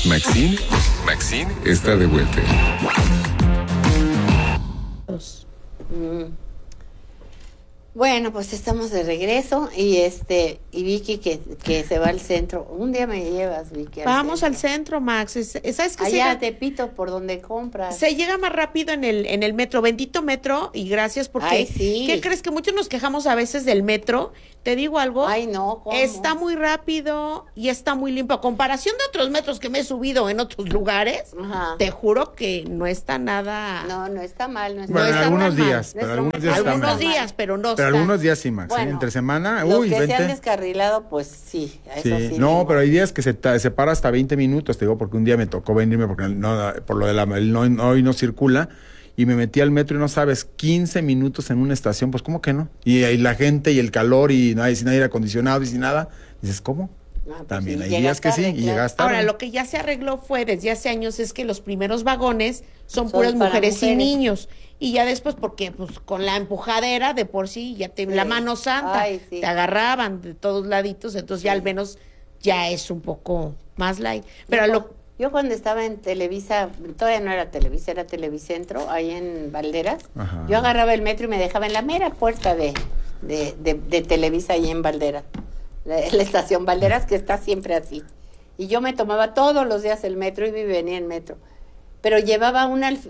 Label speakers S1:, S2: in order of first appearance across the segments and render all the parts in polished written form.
S1: Maxine está de vuelta.
S2: Bueno, pues estamos de regreso y Vicky que se va al centro. Un día me llevas, Vicky.
S3: Vamos al centro, Max. ¿Sabes qué?
S2: Allá Tepito, por donde compras.
S3: Se llega más rápido en el metro, bendito metro, y gracias porque...
S2: Ay, sí.
S3: ¿Qué crees? Que muchos nos quejamos a veces del metro. Te digo algo.
S2: Ay, no, ¿cómo?
S3: Está muy rápido y está muy limpio. A comparación de otros metros que me he subido en otros lugares,
S2: Ajá.
S3: te juro que no está nada...
S2: No está mal. No está
S4: Bueno,
S2: mal.
S4: algunos días,
S2: No
S4: pero
S2: está
S4: algunos
S2: mal.
S4: días está
S3: Algunos
S4: mal.
S3: días, pero no
S4: Pero
S3: está...
S4: algunos días sí, Max.
S2: Bueno,
S4: entre semana,
S2: los que se han
S4: vente.
S2: descarrilado, pues sí. Eso
S4: Sí.
S2: sí
S4: No,
S2: digo.
S4: pero hay días que se para hasta 20 minutos, te digo, porque un día me tocó venirme porque por lo de hoy no circula, y me metí al metro y no sabes, 15 minutos en una estación, pues ¿cómo que no? Y la gente y el calor y sin aire acondicionado y sin nada, dices, ¿cómo?
S2: Pues
S4: También
S2: sí,
S4: hay
S2: llegas
S4: días que
S2: tarde,
S4: sí, y
S2: claro.
S4: llegas tarde.
S3: Ahora, lo que ya se arregló fue desde hace años es que los primeros vagones son
S2: Son
S3: puras
S2: para
S3: mujeres y
S2: mujeres.
S3: niños. Y ya después, porque pues con la empujadera de por sí, ya la mano santa,
S2: Ay, sí.
S3: te agarraban de todos laditos, entonces ya al menos ya es un poco más light. Pero
S2: Yo cuando estaba en Televisa, todavía no era Televisa, era Televicentro, ahí en Valderas,
S4: Ajá.
S2: yo agarraba el metro y me dejaba en la mera puerta de Televisa ahí en Valderas, la estación Valderas, que está siempre así. Y yo me tomaba todos los días el metro y venía en metro. Pero llevaba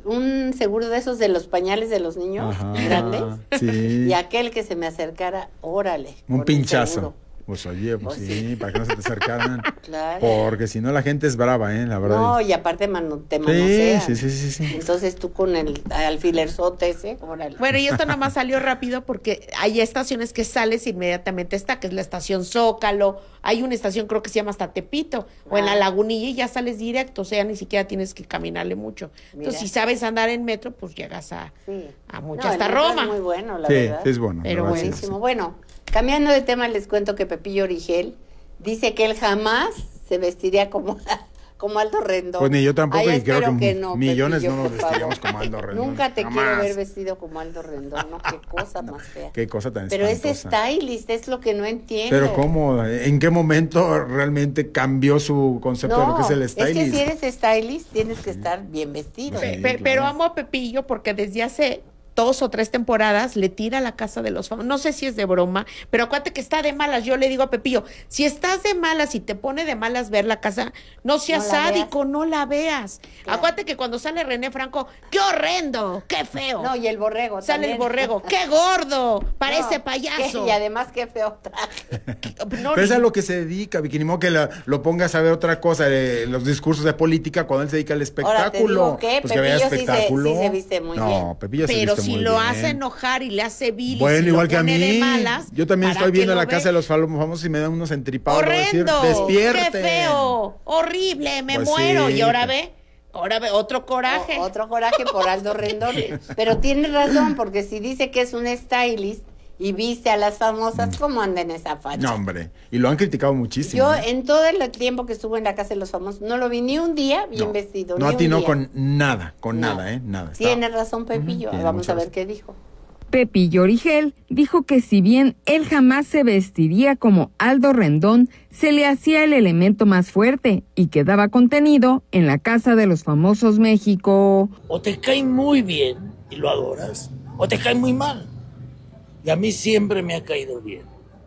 S2: un seguro de esos de los pañales de los niños,
S4: Ajá,
S2: grandes,
S4: sí.
S2: y aquel que se me acercara, órale.
S4: Un
S2: con el
S4: pinchazo.
S2: seguro.
S4: Pues oye, pues
S2: Pues
S4: sí,
S2: sí.
S4: para que no se te acercaran.
S2: Claro.
S4: Porque si no la gente es brava, la verdad.
S2: No, y aparte te manosean.
S4: Sí.
S2: Entonces tú con el alfilerzote ese, órale.
S3: bueno, y esto nada más salió rápido porque hay estaciones que sales inmediatamente está, que es la estación Zócalo, hay una estación creo que se llama hasta Tepito, o en la Lagunilla y ya sales directo, o sea, ni siquiera tienes que caminarle mucho. Entonces,
S2: Mira.
S3: si sabes andar en metro, pues llegas a mucho,
S2: No,
S3: hasta
S2: el metro
S3: Roma.
S2: Es muy bueno, la
S4: Sí,
S2: verdad.
S4: es bueno.
S3: Pero
S4: la verdad, sí,
S2: Buenísimo. Bueno, cambiando de tema, les cuento que Pepillo Origel dice que él jamás se vestiría como Aldo Rendón.
S4: Pues ni yo tampoco,
S2: Ay,
S4: y creo
S2: espero
S4: que
S2: no,
S4: millones
S2: Pepillo,
S4: no nos
S2: por favor.
S4: vestiríamos como Aldo Rendón.
S2: Nunca te
S4: Jamás.
S2: quiero ver vestido como Aldo Rendón, ¿no? Qué cosa más fea.
S4: Qué cosa tan
S2: Pero es
S4: espantosa.
S2: stylist, es lo que no entiendo.
S4: Pero ¿cómo? ¿En qué momento realmente cambió su concepto de lo que es el stylist?
S2: Es que si eres stylist tienes que estar bien vestido.
S4: Sí.
S3: Pero amo a Pepillo porque desde hace 2 o 3 temporadas le tira a la casa de los famosos. No sé si es de broma, pero acuérdate que está de malas. Yo le digo a Pepillo, si estás de malas y te pone de malas ver la casa, no seas
S2: No la
S3: sádico, no la veas.
S2: Claro.
S3: Acuérdate que cuando sale René Franco, ¡qué horrendo! ¡Qué feo!
S2: No, y el borrego
S3: Sale
S2: también.
S3: el borrego, ¡qué gordo! Parece
S2: No,
S3: payaso.
S2: y además qué feo traje.
S3: No,
S4: Pero es
S3: ni-
S4: a lo que se dedica, Vicky, ni modo que lo pongas a ver otra cosa, los discursos de política, cuando él se dedica al espectáculo.
S2: Ahora te digo que
S4: Pues que vea
S2: Pepillo
S4: espectáculo.
S2: sí se viste muy
S4: no,
S2: bien.
S4: Pepillo se
S3: pero
S4: viste
S3: si
S4: muy
S3: lo
S4: bien.
S3: hace enojar y le hace vil y
S4: Bueno,
S3: si
S4: igual
S3: lo
S4: que a
S3: pone
S4: mí.
S3: de malas,
S4: Yo también
S3: ¿para
S4: estoy
S3: qué
S4: viendo
S3: lo
S4: la
S3: ve?
S4: casa de los famosos y me dan unos entripados.
S3: ¡Horrendo!
S4: Despierte.
S3: ¡Qué feo! ¡Horrible! ¡Me
S4: Pues
S3: muero!
S4: sí.
S3: Y ahora ve, otro coraje.
S2: Otro coraje por Aldo Rendón. Pero tiene razón, porque si dice que es un stylist y viste a las famosas, ¿cómo anda en esa facha?
S4: No, hombre. Y lo han criticado muchísimo.
S2: Yo,
S4: ¿eh?
S2: en todo el tiempo que estuvo en la casa de los famosos, no lo vi ni un día bien
S4: No.
S2: vestido.
S4: No
S2: ni un
S4: atinó
S2: día.
S4: con nada,
S2: No.
S4: Nada.
S2: Tiene razón Pepillo.
S4: tiene
S2: Vamos
S4: mucha
S2: a ver
S4: razón.
S2: qué dijo.
S5: Pepillo Origel dijo que si bien él jamás se vestiría como Aldo Rendón, se le hacía el elemento más fuerte y que daba contenido en la Casa de los Famosos México.
S6: O te cae muy bien y lo adoras, o te cae muy mal. Y a mí siempre me ha caído bien.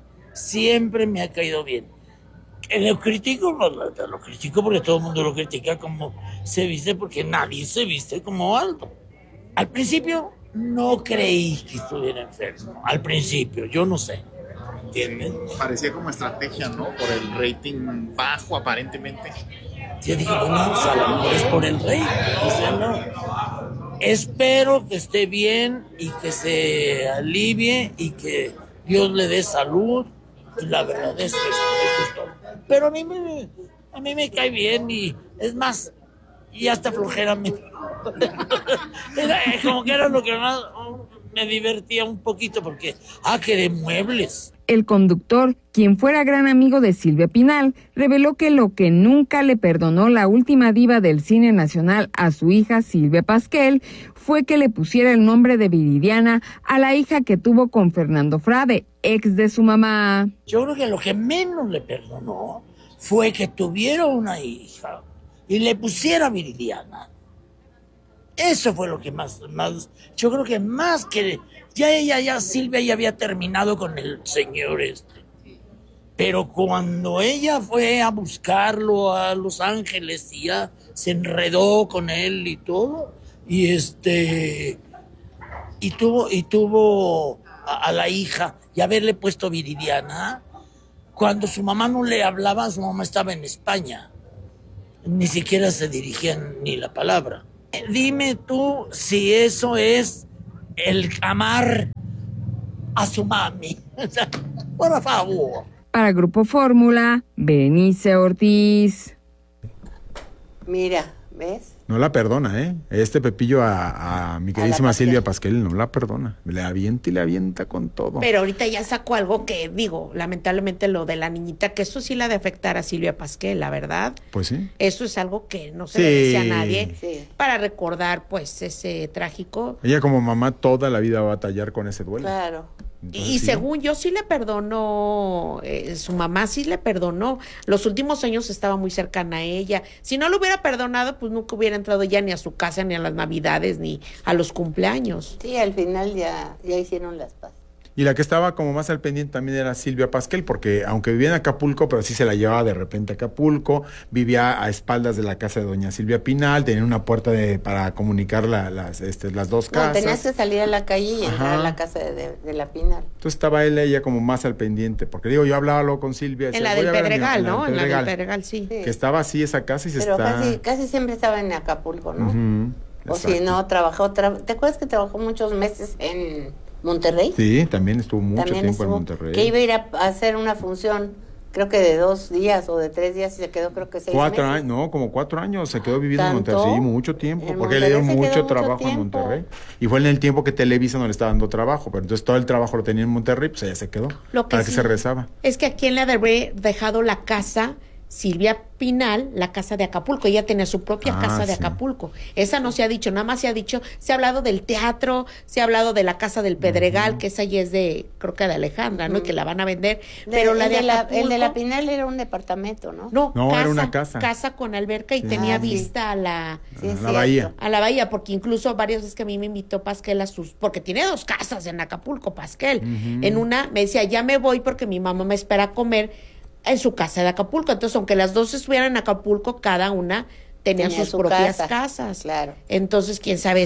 S6: Siempre me ha caído bien. Que lo critico, lo critico porque todo el mundo lo critica como se viste, porque nadie se viste como Aldo. Al principio no creí que estuviera enfermo. Al principio, yo no sé. ¿Entiendes?
S7: Parecía como estrategia, ¿no? Por el rating bajo, aparentemente.
S6: Yo dije, bueno, pues a lo mejor es por el rey. O sea, no. Espero que esté bien y que se alivie y que Dios le dé salud. Y la verdad es que eso es todo. Pero a mí me cae bien y es más, y hasta flojera me... Como que era lo que más me divertía un poquito porque, que de muebles.
S5: El conductor, quien fuera gran amigo de Silvia Pinal, reveló que lo que nunca le perdonó la última diva del cine nacional a su hija Silvia Pasquel fue que le pusiera el nombre de Viridiana a la hija que tuvo con Fernando Frade, ex de su mamá.
S6: Yo creo que lo que menos le perdonó fue que tuviera una hija y le pusiera Viridiana. Eso fue lo que más, yo creo que más que, Silvia ya había terminado con el señor pero cuando ella fue a buscarlo a Los Ángeles y ya se enredó con él y todo, y tuvo a la hija, y haberle puesto Viridiana, cuando su mamá no le hablaba, su mamá estaba en España, ni siquiera se dirigían ni la palabra. Dime tú si eso es el amar a su mami. Por favor.
S5: Para Grupo Fórmula, Berenice Ortiz.
S2: Mira, ¿ves?
S4: No la perdona, ¿eh? Pepillo a mi queridísima Silvia Pasquel no la perdona. Le avienta y le avienta con todo.
S3: Pero ahorita ya sacó algo que, digo, lamentablemente lo de la niñita, que eso sí la ha de afectar a Silvia Pasquel, la verdad.
S4: Pues sí.
S3: Eso es algo que no se le dice a nadie,
S2: sí,
S3: para recordar, pues, ese trágico.
S4: Ella como mamá toda la vida va a batallar con ese duelo.
S2: Claro.
S4: Entonces,
S3: Y
S4: sí.
S3: según yo sí le perdonó, su mamá sí le perdonó. Los últimos años estaba muy cercana a ella. Si no lo hubiera perdonado, pues nunca hubiera entrado ya ni a su casa, ni a las navidades, ni a los cumpleaños.
S2: Sí, al final ya hicieron las paces.
S4: Y la que estaba como más al pendiente también era Silvia Pasquel, porque aunque vivía en Acapulco, pero sí se la llevaba de repente a Acapulco, vivía a espaldas de la casa de doña Silvia Pinal, tenía una puerta para comunicar las dos casas.
S2: No, tenías que salir a la calle y entrar
S4: Ajá.
S2: a la casa de la Pinal.
S4: Entonces estaba ella como más al pendiente, porque digo, yo hablaba luego con Silvia.
S3: En
S4: decía,
S3: la
S4: "Voy
S3: del
S4: a ver a mi
S3: Pedregal,
S4: mamá",
S3: ¿no? En la del Pedregal, sí.
S2: Sí.
S4: Que estaba así esa casa y se
S2: Pero
S4: está...
S2: casi siempre estaba en Acapulco, ¿no?
S4: Ujú,
S2: O si
S4: exacto.
S2: no, trabajó. ¿Te acuerdas que trabajó muchos meses en Monterrey?
S4: Sí, también estuvo mucho
S2: También
S4: tiempo
S2: estuvo,
S4: en Monterrey.
S2: que iba a ir a hacer una función, creo que de 2 días o de 3 días, y se quedó creo que 6
S4: 4
S2: meses.
S4: años, no, como 4 años se quedó viviendo en
S2: ¿Tanto?
S4: Monterrey, sí, mucho tiempo,
S2: En
S4: porque le dieron
S2: Monterrey se quedó
S4: mucho
S2: mucho
S4: trabajo en
S2: tiempo.
S4: Monterrey. Y fue en el tiempo que Televisa no le estaba dando trabajo, pero entonces todo el trabajo lo tenía en Monterrey, pues ella se quedó.
S3: Lo que
S4: para
S3: sí
S4: que se rezaba.
S3: es que a quién le habría dejado la casa Silvia Pinal, la casa de Acapulco. Ella tenía su propia casa de
S4: sí.
S3: Acapulco. Esa no se ha dicho, nada más se ha dicho, se ha hablado del teatro, se ha hablado de la casa del Pedregal, que esa ya es de, creo que de Alejandra, ¿no? Y que la van a vender. Pero la de Acapulco,
S2: el de la Pinal era un departamento, ¿no?
S3: no,
S4: No,
S3: casa,
S4: era una casa.
S3: Casa con alberca y
S4: Sí.
S3: tenía
S2: Ah, sí.
S3: vista a la
S2: Sí, es
S4: la
S2: cierto.
S4: bahía.
S3: bahía, porque incluso varias veces que a mí me invitó Pasquel a sus, porque tiene 2 casas en Acapulco, Pasquel. En una me decía, ya me voy porque mi mamá me espera a comer en su casa de Acapulco. Entonces, aunque las 2 estuvieran en Acapulco, cada una tenía sus
S2: su
S3: propias
S2: casa,
S3: casas.
S2: claro.
S3: Entonces, ¿quién sabe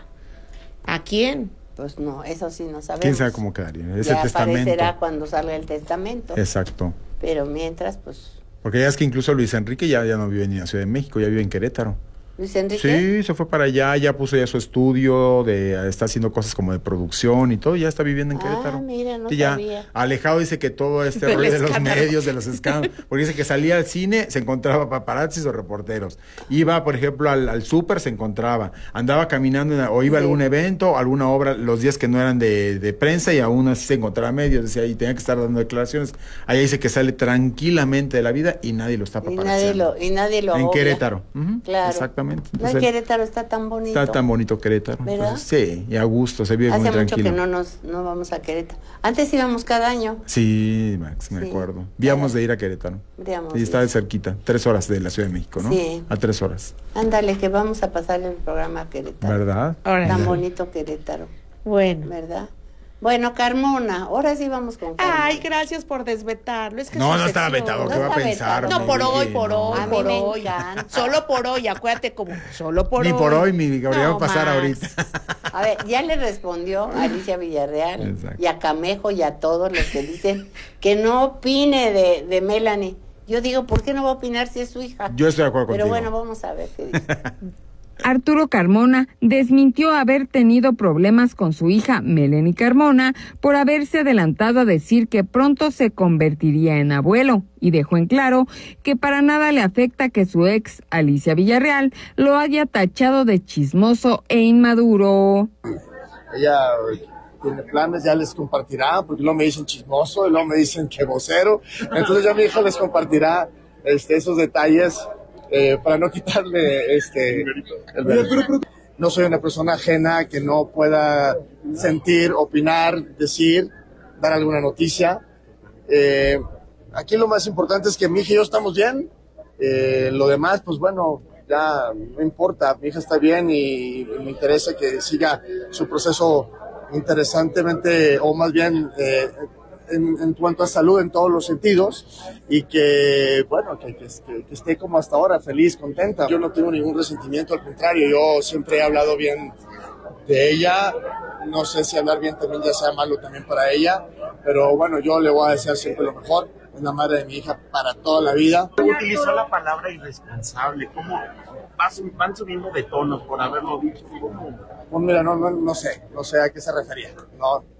S3: a quién?
S2: Pues no, eso sí no sabemos.
S4: ¿Quién sabe cómo quedaría? Ese
S2: Ya
S4: testamento.
S2: aparecerá cuando salga el testamento.
S4: Exacto.
S2: Pero mientras, pues,
S4: Porque ya es que incluso Luis Enrique ya no vive ni en la Ciudad de México, ya vive en Querétaro.
S2: Luis Enrique.
S4: Sí, se fue para allá, ya puso ya su estudio, está haciendo cosas como de producción y todo, ya está viviendo en
S2: Ah,
S4: Querétaro.
S2: mira, no
S4: Y ya
S2: sabía.
S4: alejado dice que todo este
S3: Del
S4: rollo de los
S3: escándalo.
S4: medios, de los escándalos, porque dice que salía al cine, se encontraba paparazzis o reporteros. Iba, por ejemplo, al súper, se encontraba. Andaba caminando o iba a
S2: Sí.
S4: algún evento, alguna obra, los días que no eran de prensa y aún así se encontraba medios, decía, y tenía que estar dando declaraciones. Allá dice que sale tranquilamente de la vida y nadie lo está
S2: Y
S4: paparazziando.
S2: nadie lo
S4: En
S2: agobia.
S4: Querétaro. Ujú,
S2: Claro.
S4: exactamente.
S2: No,
S4: Entonces,
S2: Querétaro está tan bonito.
S4: está tan bonito Querétaro.
S2: ¿Verdad?
S4: Entonces, sí, y a gusto, se vive
S2: Hace
S4: muy
S2: mucho
S4: tranquilo.
S2: que no vamos a Querétaro. Antes íbamos cada año.
S4: Sí, Max, me
S2: Sí.
S4: acuerdo. Víamos de ir a Querétaro.
S2: Digamos,
S4: Y está de cerquita, 3 horas de la Ciudad de México, ¿no?
S2: Sí.
S4: A 3 horas.
S2: Ándale, que vamos a pasar el programa a Querétaro.
S4: ¿Verdad?
S3: Ahora
S2: Tan
S3: sí.
S2: bonito Querétaro,
S3: Bueno.
S2: ¿verdad? Bueno, Carmona, ahora sí vamos con Carmona.
S3: Ay, gracias por desvetarlo. Es que
S4: No,
S3: su
S4: no estaba
S3: sección.
S4: vetado,
S2: No
S4: ¿qué va a
S2: está
S4: pensar?
S2: vetado.
S3: No, por hoy,
S4: Miguel?
S3: por
S4: No.
S3: hoy,
S2: A mí
S3: por
S2: me
S3: hoy.
S2: encanta.
S3: Solo por hoy, acuérdate como solo por hoy.
S4: Ni por hoy, mi Gabriel, va a pasar
S3: Max.
S4: ahorita.
S2: A ver, ya le respondió a Alicia Villarreal
S4: Exacto.
S2: y a Camejo y a todos los que dicen que no opine de Melanie. Yo digo, ¿por qué no va a opinar si es su hija?
S4: Yo estoy de acuerdo
S2: Pero
S4: contigo.
S2: bueno, vamos a ver qué dice.
S5: Arturo Carmona desmintió haber tenido problemas con su hija Melanie Carmona por haberse adelantado a decir que pronto se convertiría en abuelo y dejó en claro que para nada le afecta que su ex Alicia Villarreal lo haya tachado de chismoso e inmaduro.
S1: Ella tiene planes, ya les compartirá, porque luego me dicen chismoso y luego me dicen que vocero. Entonces ya mi hija les compartirá esos detalles para no quitarle el mérito. No soy una persona ajena que no pueda sentir, opinar, decir, dar alguna noticia. Aquí lo más importante es que mi hija y yo estamos bien. Lo demás, pues bueno, ya no importa, mi hija está bien y me interesa que siga su proceso interesantemente, o más bien en cuanto a salud en todos los sentidos, y que, bueno, que esté como hasta ahora, feliz, contenta. Yo no tengo ningún resentimiento, al contrario, yo siempre he hablado bien de ella. No sé si hablar bien también ya sea malo también para ella, pero bueno, yo le voy a desear siempre lo mejor. Es la madre de mi hija para toda la vida.
S8: Utilizó la palabra irresponsable. ¿Cómo van subiendo de tono por haberlo dicho? ¿Cómo?
S1: Pues mira, no sé a qué se refería. No,